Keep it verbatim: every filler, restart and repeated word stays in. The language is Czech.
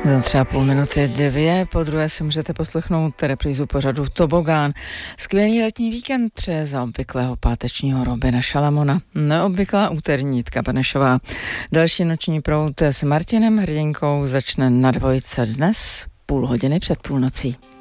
Za třeba půl minuty dvě, po druhé si můžete poslechnout reprízu pořadu Tobogán. Skvělý letní víkend přeje za obvyklého pátečního Robina Šalamona. Neobvyklá úterní Jitka Benešová. Další noční proud s Martinem Hrdinkou začne na dvojce dnes půl hodiny před půlnocí.